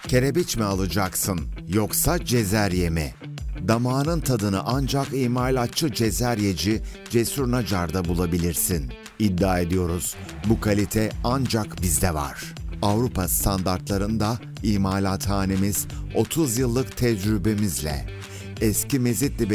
Kerebiç mi alacaksın yoksa cezerye mi? Damağının tadını ancak imalatçı cezeryeci Cesur Nacar'da bulabilirsin. İddia ediyoruz, bu kalite ancak bizde var. Avrupa standartlarında imalathanemiz 30 yıllık tecrübemizle eski Mezitli